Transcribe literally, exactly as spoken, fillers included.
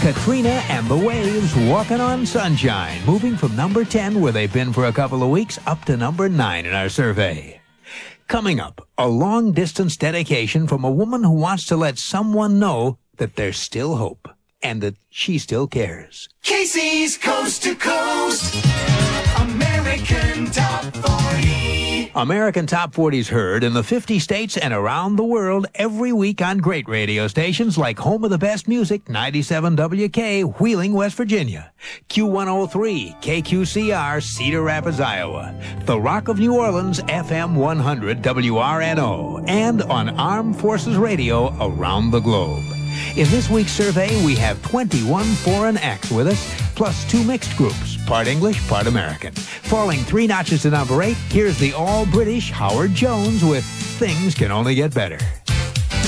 Katrina and the Waves, Walking on Sunshine, moving from number ten, where they've been for a couple of weeks, up to number nine in our survey. Coming up, a long-distance dedication from a woman who wants to let someone know that there's still hope and that she still cares. Casey's Coast to Coast, American Top forty. American Top forty's heard in the fifty states and around the world every week on great radio stations like Home of the Best Music, ninety-seven W K, Wheeling, West Virginia, Q one oh three, K Q C R, Cedar Rapids, Iowa, The Rock of New Orleans, F M one hundred, W R N O, and on Armed Forces Radio around the globe. In this week's survey, we have twenty-one foreign acts with us, plus two mixed groups, part English, part American. Falling three notches to number eight, here's the all-British Howard Jones with Things Can Only Get Better.